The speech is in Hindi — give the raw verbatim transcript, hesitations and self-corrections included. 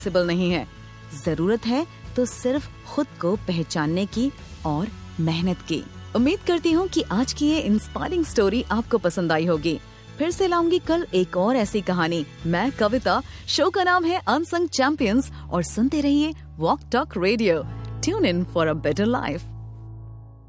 पॉसिबल नहीं है। जरूरत है तो सिर्फ खुद को पहचानने की और मेहनत की। उम्मीद करती हूँ कि आज की ये इंस्पायरिंग स्टोरी आपको पसंद आई होगी। फिर से लाऊंगी कल एक और ऐसी कहानी। मैं कविता, शो का नाम है अनसंग चैंपियंस और सुनते रहिए walk talk radio. Tune in for a better life.